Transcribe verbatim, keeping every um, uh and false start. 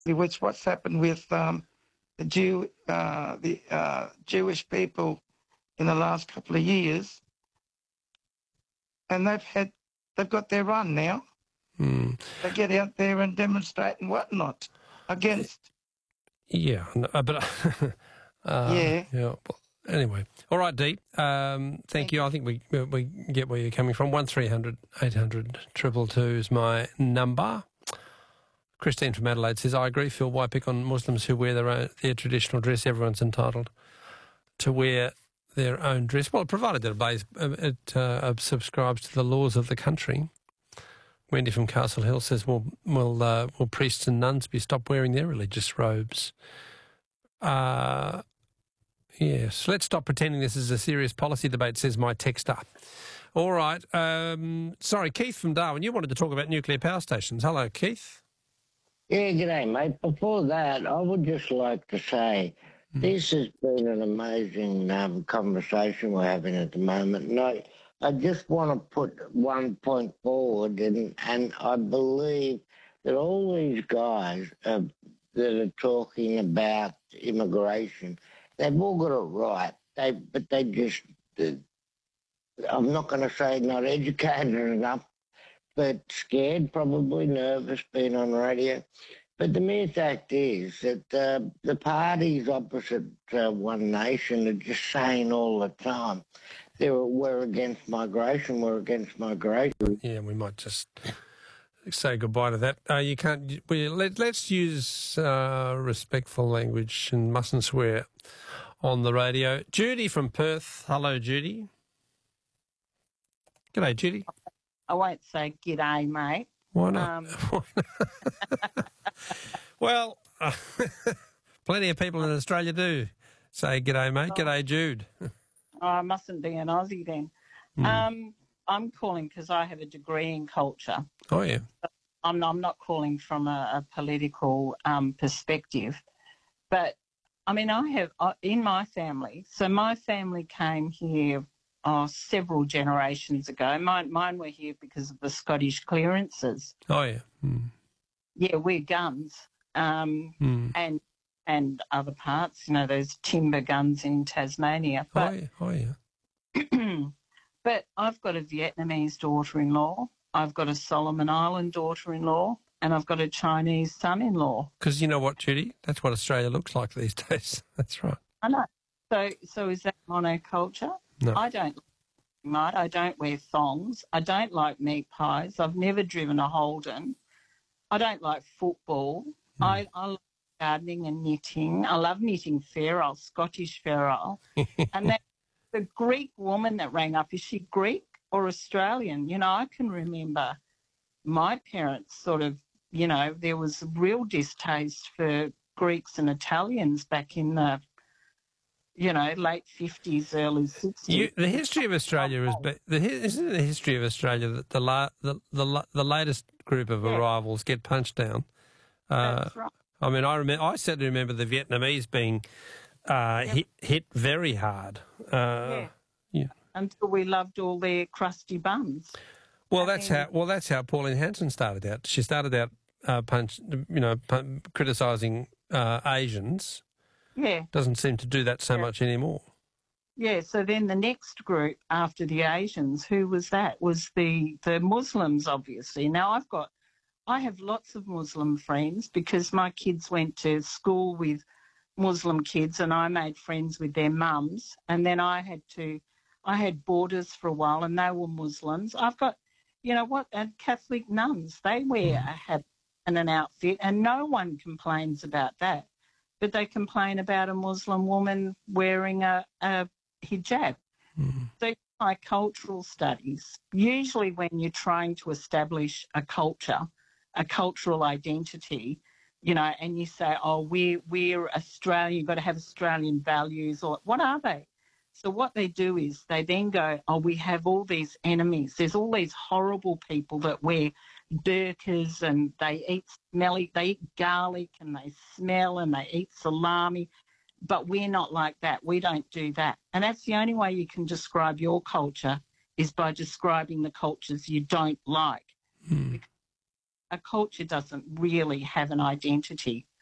which what's happened with um, the Jew, uh, the uh, Jewish people in the last couple of years, and they've had they've got their run now. Mm. They get out there and demonstrate and whatnot against. Yeah, no, uh, but uh, Yeah. yeah. Anyway, all right, Dee. Um, thank, thank you. I think we we get where you're coming from. One three hundred eight hundred triple two is my number. Christine from Adelaide says, I agree, Phil. Why pick on Muslims who wear their own their traditional dress? Everyone's entitled to wear their own dress. Well, provided that it, obeys, it uh, subscribes to the laws of the country. Wendy from Castle Hill says, well, will, uh, will priests and nuns be stopped wearing their religious robes? Uh, yes. Let's stop pretending this is a serious policy debate, says my texter. All right. Um, sorry, Keith from Darwin, you wanted to talk about nuclear power stations. Hello, Keith. Yeah, g'day, mate. Before that, I would just like to say mm. this has been an amazing um, conversation we're having at the moment. And I, I just want to put one point forward, and, and I believe that all these guys uh, that are talking about immigration, they've all got it right, they, but they just, uh, I'm not going to say not educated enough, but scared, probably nervous, being on radio. But the mere fact is that uh, the parties opposite uh, One Nation are just saying all the time, they're, we're against migration, we're against migration. Yeah, we might just say goodbye to that. Uh, you can't. We, let, let's use uh, respectful language and mustn't swear on the radio. Judy from Perth. Hello, Judy. G'day, Judy. I won't say g'day, mate. Why not? Um, well, uh, plenty of people in Australia do say g'day, mate. G'day, Jude. Oh, I mustn't be an Aussie then. Mm. Um, I'm calling because I have a degree in culture. Oh, yeah. I'm not, I'm not calling from a, a political um, perspective. But, I mean, I have, uh, in my family, so my family came here oh, several generations ago. Mine, mine were here because of the Scottish clearances. Oh, yeah. Mm. Yeah, we're guns um, mm. and and other parts, you know, those timber guns in Tasmania. But, oh, yeah. Oh, yeah. But I've got a Vietnamese daughter-in-law, I've got a Solomon Island daughter-in-law, and I've got a Chinese son-in-law. Because you know what, Judy? That's what Australia looks like these days. That's right. I know. So, so is that monoculture? No. I don't, mate. I don't wear thongs. I don't like meat pies. I've never driven a Holden. I don't like football. Mm. I, I like gardening and knitting. I love knitting ferrule, Scottish ferrule. And that the Greek woman that rang up, is she Greek or Australian? You know, I can remember my parents sort of, you know, there was real distaste for Greeks and Italians back in the, you know, late fifties, early sixties. You, the history of Australia is, the, isn't it the history of Australia that the la, the, the the latest group of yeah. arrivals get punched down? Uh, That's right. I mean, I remember, I certainly remember the Vietnamese being uh, yep. hit hit very hard. Uh, yeah. yeah. Until we loved all their crusty buns. Well, that's how. Well, that's how Pauline Hanson started out. She started out, uh, punch, you know, pun- criticising uh, Asians. Yeah. Doesn't seem to do that so yeah. much anymore. Yeah, so then the next group after the Asians, who was that? Was the, the Muslims, obviously. Now, I've got, I have lots of Muslim friends because my kids went to school with Muslim kids and I made friends with their mums. And then I had to, I had boarders for a while and they were Muslims. I've got, you know what, and Catholic nuns, they wear a hat and an outfit and no one complains about that. But they complain about a Muslim woman wearing a, a hijab. Mm-hmm. So my cultural studies, usually when you're trying to establish a culture, a cultural identity, you know, and you say, oh, we're, we're Australian, you've got to have Australian values, or what are they? So what they do is they then go, oh, we have all these enemies. There's all these horrible people that wear burqas and they eat smelly, they eat garlic and they smell and they eat salami, but we're not like that. We don't do that. And that's the only way you can describe your culture is by describing the cultures you don't like. Mm. a culture doesn't really have an identity.